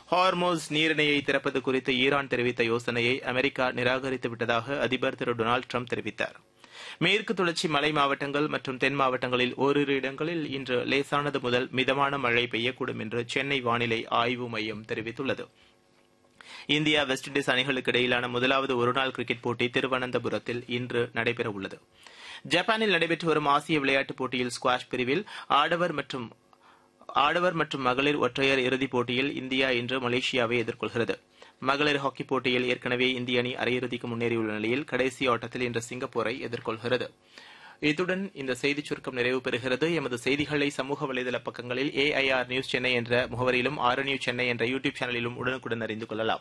ஹார்மோஸ் நீரிணையை திறப்பது குறித்து ஈரான் தெரிவித்த யோசனையை அமெரிக்கா நிராகரித்து விட்டதாக அதிபர் திரு டொனால்டு டிரம்ப் தெரிவித்தார். மேற்கு தொடர்ச்சி மலை மாவட்டங்கள் மற்றும் தென் மாவட்டங்களில் ஓரிரு இடங்களில் இன்று லேசானது முதல் மிதமான மழை பெய்யக்கூடும் என்று சென்னை வானிலை ஆய்வு மையம் தெரிவித்துள்ளது. இந்தியா வெஸ்ட் இண்டீஸ் அணிகளுக்கு இடையிலான முதலாவது ஒருநாள் கிரிக்கெட் போட்டி திருவனந்தபுரத்தில் இன்று நடைபெறவுள்ளது. ஜப்பானில் நடைபெற்று வரும் ஆசிய விளையாட்டுப் போட்டியில் ஸ்குவாஷ் பிரிவில் ஆடவர் மற்றும் மகளிர் ஒற்றையர் இறுதிப் போட்டியில் இந்தியா இன்று மலேசியாவை எதிர்கொள்கிறது. மகளிர் ஹாக்கி போட்டியில் ஏற்கனவே இந்திய அணி அரையிறுதிக்கு முன்னேறியுள்ள நிலையில் கடைசி ஆட்டத்தில் இன்று சிங்கப்பூரை எதிர்கொள்கிறது. இத்துடன் இந்த செய்திச் சுருக்கம் நிறைவு பெறுகிறது. எமது செய்திகளை சமூக வலைதள பக்கங்களில் AIR நியூஸ் சென்னை என்ற முகவரியிலும் RNU சென்னை என்ற யூடியூப் சேனலிலும் உடனுக்குடன் அறிந்து கொள்ளலாம்.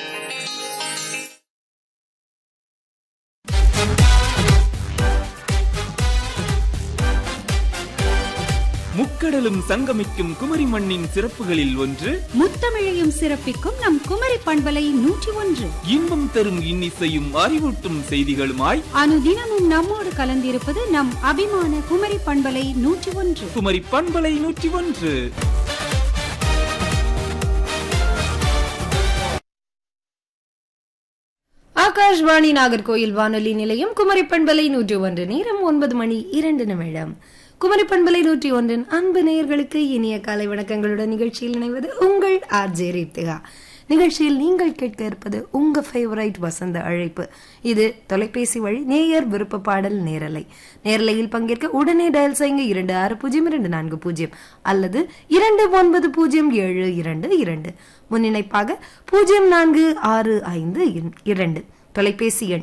முக்கடலும் சங்கமிக்கும் குமரி மண்ணின் சிறப்புகளில் ஒன்று முத்தமிழையும் சிறப்பிக்கும் நம் குமரி பண்பலை 101. இன்பம் தரும் இன்னிசையும் அறிவூட்டும் செய்திகளுமாய் அனுதினமும் நம்மோடு கலந்திருப்பது நம் அபிமான குமரி பண்பலை 101. குமரி பண்பலை 101. ஆகாஷ்வாணி நாகர்கோயில் வானொலி நிலையம் குமரி பண்பலை 101. நேரம் 9:02. குமரி பண்பலை 101 அன்பு நேயர்களுக்கு இனிய காலை வணக்கங்களுடன் நிகழ்ச்சியில் இணைவது உங்கள் RJ ரித்திகா. நிகழ்ச்சியில் நீங்கள் கேட்க இருப்பது உங்க ஃபேவரைட் வசந்த அழைப்பு. இது தொலைபேசி வழி நேயர் விருப்ப பாடல் நேரலை. நேரலையில் பங்கேற்க உடனே டயல் செய்யுங்க 260240 அல்லது 290722. முன்னிணைப்பாக 0465 தொலைபேசி எண்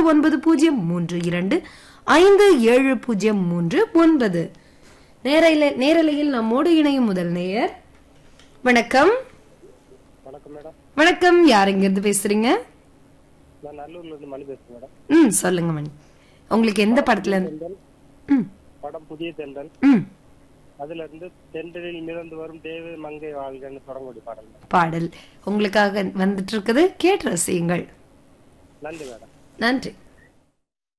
8903257039. நேரலையில் நம்மோடு இணையும் முதல் நேயர். வணக்கம். வணக்கம், யார் இங்கிருந்து பேசுறீங்க? நான் நல்லூர்ல இருந்து மணி பேசுறேன் மேடம். சொல்லுங்க மணி, உங்களுக்கு எந்த படத்துல இருந்து? படம் புதிய தென்றல். அதுல இருந்து தென்றலில் மிதந்து வரும் தேவ மங்கை வாழ்கன்னு தொடங்கக்கூடிய பாடல் உங்களுக்காக வந்துட்டு இருக்குது. கேட்டு ரசியுங்கள். நன்றி மேடம். நன்றி.